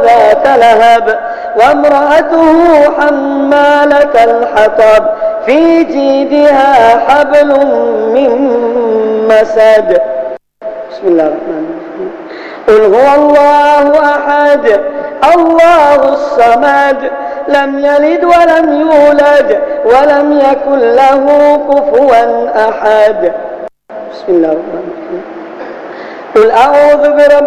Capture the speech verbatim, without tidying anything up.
ذات لهب وامرأته حمالة الحطب في جيدها حبل من مسد. بسم الله الرحمن الرحيم. قل هو الله أحد الله الصمد لم يلد ولم يولد ولم يكن له كفوا أحد. بسم الله الرحمن الرحيم. قل أعوذ برب